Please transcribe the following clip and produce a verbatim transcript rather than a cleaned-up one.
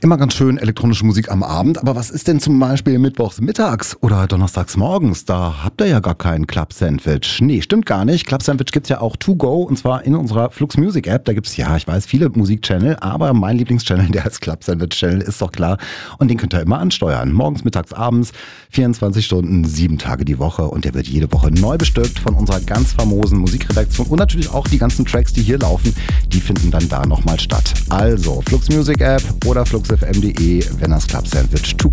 Immer ganz schön elektronische Musik am Abend, aber was ist denn zum Beispiel mittwochs mittags oder donnerstags morgens? Da habt ihr ja gar kein Club Sandwich. Nee, stimmt gar nicht. Club Sandwich gibt's ja auch to go und zwar in unserer Flux Music App. Da gibt's, ja, ich weiß, viele Musikchannel, aber mein Lieblingschannel, der als Club Sandwich Channel, ist doch klar. Und den könnt ihr immer ansteuern. Morgens, mittags, abends, vierundzwanzig Stunden, sieben Tage die Woche. Und der wird jede Woche neu bestückt von unserer ganz famosen Musikredaktion. Und natürlich auch die ganzen Tracks, die hier laufen, die finden dann da nochmal statt. Also, Flux Music App oder flux f m punkt de, wenn das Club Sandwich to